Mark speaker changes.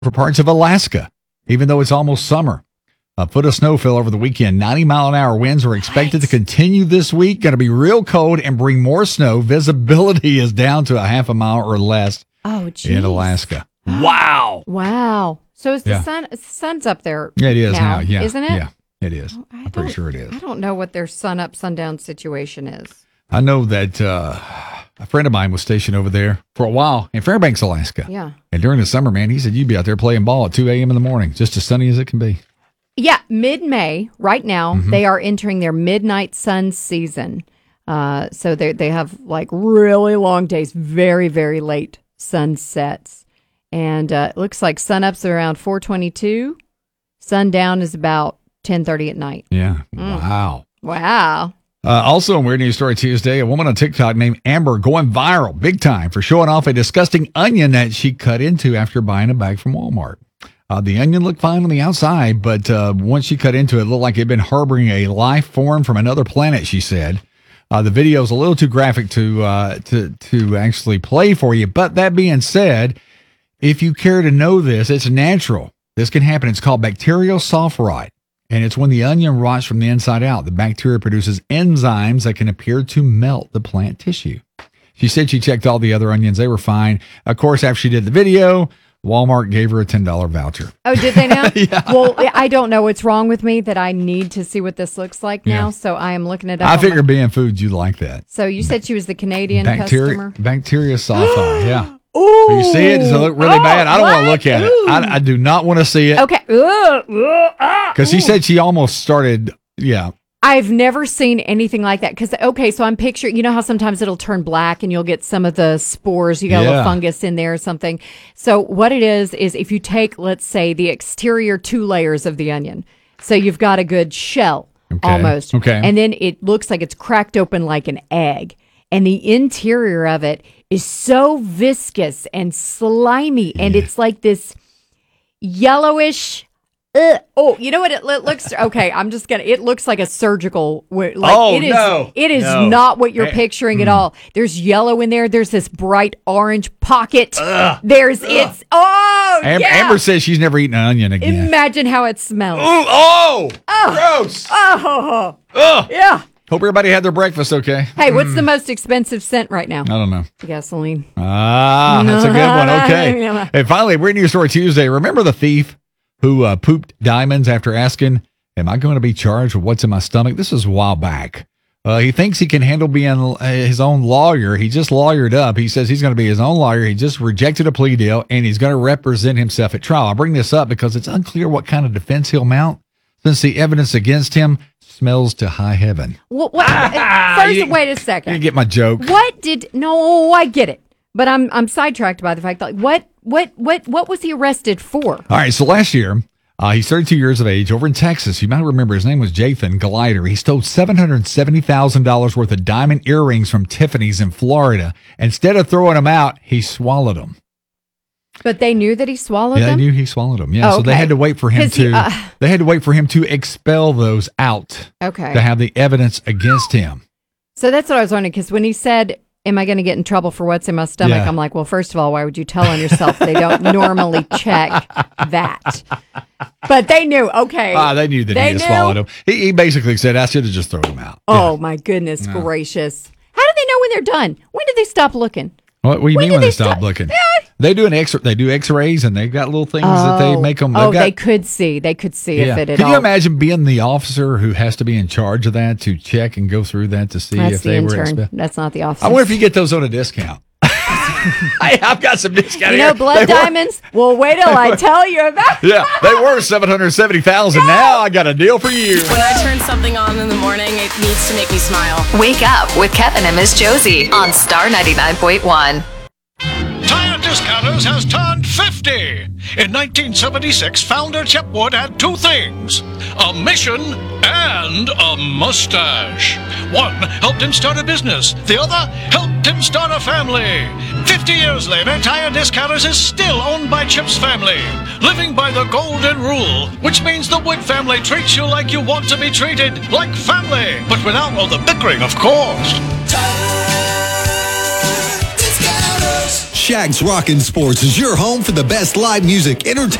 Speaker 1: for parts of Alaska, even though it's almost summer. A foot of snow fell over the weekend. 90-mile-an-hour winds are expected to continue this week. Going to be real cold and bring more snow. Visibility is down to a half a mile or less in Alaska. Wow.
Speaker 2: Wow. So is the sun? The sun's up there.
Speaker 1: Yeah, it is
Speaker 2: now,
Speaker 1: Yeah,
Speaker 2: isn't it?
Speaker 1: Yeah, it is. I'm pretty sure it is.
Speaker 2: I don't know what their sun up, sundown situation is.
Speaker 1: I know that a friend of mine was stationed over there for a while in Fairbanks, Alaska.
Speaker 2: Yeah.
Speaker 1: And during the summer, man, he said you'd be out there playing ball at 2 a.m. in the morning, just as sunny as it can be.
Speaker 2: Yeah, mid-May, right now, they are entering their midnight sun season. So they have like really long days, very, very late sunsets. And it looks like sunup's around 4:22. Sundown is about 10:30 at night.
Speaker 1: Yeah. Wow.
Speaker 2: Wow.
Speaker 1: Also, in Weird News Story Tuesday, a woman on TikTok named Amber going viral big time for showing off a disgusting onion that she cut into after buying a bag from Walmart. The onion looked fine on the outside, but once she cut into it, it looked like it had been harboring a life form from another planet, she said. The video is a little too graphic to actually play for you. But that being said, if you care to know this, it's natural. This can happen. It's called bacterial soft rot. And it's when the onion rots from the inside out. The bacteria produces enzymes that can appear to melt the plant tissue. She said she checked all the other onions. They were fine. Of course, after she did the video, Walmart gave her a $10 voucher.
Speaker 2: Oh, did they now?
Speaker 1: Yeah.
Speaker 2: Well, I don't know what's wrong with me that I need to see what this looks like now, so I am looking it up.
Speaker 1: I figure being food, you like that.
Speaker 2: So you said she was the Canadian customer?
Speaker 1: Bacteria sulfide, yeah.
Speaker 2: Ooh.
Speaker 1: You see it? Does it look really bad? I don't want to look at it. I do not want to see it.
Speaker 2: Okay.
Speaker 1: Because she said she almost started,
Speaker 2: I've never seen anything like that. Because, so I'm picturing, you know how sometimes it'll turn black and you'll get some of the spores, you got a little fungus in there or something. So what it is if you take, let's say, the exterior 2 layers of the onion. So you've got a good shell almost.
Speaker 1: Okay.
Speaker 2: And then it looks like it's cracked open like an egg. And the interior of it is so viscous and slimy. And it's like this yellowish... you know what it looks? Okay, I'm just gonna. It looks like a surgical. It is not what you're picturing at all. There's yellow in there. There's this bright orange pocket.
Speaker 1: Amber says she's never eaten an onion again.
Speaker 2: Imagine how it smells.
Speaker 1: Gross.
Speaker 2: Yeah.
Speaker 1: Hope everybody had their breakfast okay.
Speaker 2: Hey, what's the most expensive scent right now?
Speaker 1: I don't know.
Speaker 2: Gasoline.
Speaker 1: That's a good one. Okay. And finally, Weird News Story Tuesday. Remember the thief who pooped diamonds after asking, am I going to be charged with what's in my stomach? This is a while back. He thinks he can handle being his own lawyer. He just lawyered up. He says he's going to be his own lawyer. He just rejected a plea deal, and he's going to represent himself at trial. I bring this up because it's unclear what kind of defense he'll mount since the evidence against him smells to high heaven.
Speaker 2: First, wait a second.
Speaker 1: You get my joke.
Speaker 2: No, I get it. But I'm sidetracked by the fact that what was he arrested for? All
Speaker 1: right, so last year, he's 32 years of age over in Texas. You might remember his name was Jathan Glider. He stole $770,000 worth of diamond earrings from Tiffany's in Florida. Instead of throwing them out, he swallowed them.
Speaker 2: But they knew that he swallowed them?
Speaker 1: Yeah, they knew he swallowed them. Yeah, so they had to wait for him they had to wait for him to expel those out.
Speaker 2: Okay.
Speaker 1: To have the evidence against him.
Speaker 2: So that's what I was wondering, because when he said, am I going to get in trouble for what's in my stomach?
Speaker 1: Yeah.
Speaker 2: I'm like, well, first of all, why would you tell on yourself? They don't normally check that. But they knew, okay.
Speaker 1: They knew that he had swallowed them. He basically said, I should have just thrown them out.
Speaker 2: Oh, my goodness gracious. How do they know when they're done? When did they stop looking?
Speaker 1: What do you mean when they stop looking? Yeah. They do They do X-rays, and they've got little things that they make them.
Speaker 2: They could see. They could see if it at all.
Speaker 1: Can you imagine being the officer who has to be in charge of that to check and go through that to see if they were expelled?
Speaker 2: That's not the officer.
Speaker 1: I wonder if you get those on a discount. I've got some discount.
Speaker 2: Blood diamonds? Well, wait till I tell you about it.
Speaker 1: Yeah, they were $770,000. Now I got a deal for you.
Speaker 3: When I turn something on in the morning, it needs to make me smile.
Speaker 4: Wake up with Kevin and Miss Josie on Star 99.1.
Speaker 5: Tire Discounters has turned 50. In 1976, founder Chip Wood had 2 things: a mission and a mustache. One helped him start a business. The other helped him start a family. 50 years later, Tire Discounters is still owned by Chip's family, living by the golden rule, which means the Wood family treats you like you want to be treated, like family, but without all the bickering, of course.
Speaker 6: Shags Rockin' Sports is your home for the best live music, entertainment,